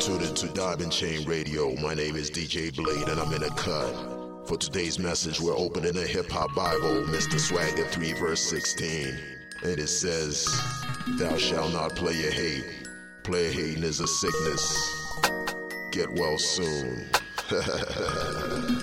tuned into Diamond Chain Radio. My name is DJ Blade and I'm in a cut. For today's message, we're opening a hip-hop Bible, Mr. Swagger 3 verse 16. And it says, "Thou shalt not play your hate. Player hating is a sickness. Get well soon."